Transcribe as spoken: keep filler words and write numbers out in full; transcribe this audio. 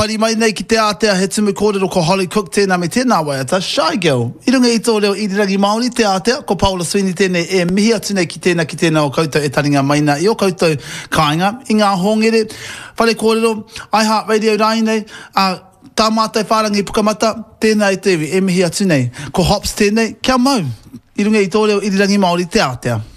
pari mai nei ki te Aotea he tumu kōrero ko Holly Cook tēnā me tēnā waiata Shy Girl. I runga i tō leo irirangi Māori te Aotea ko Paula Sweeney tēnei e mihi atu nei ki tēnā ki tēnā o koutou e taringa maina i o koutou kāinga i ngā hongere. Whare kōrero, iHeartRadio rai nei, a uh, tā mātai whārangi pukamata, tēnā i tewi e mihi atu nei. Ko Hops tēnei, kia mau. I runga i tō leo irirangi Māori te Aotea.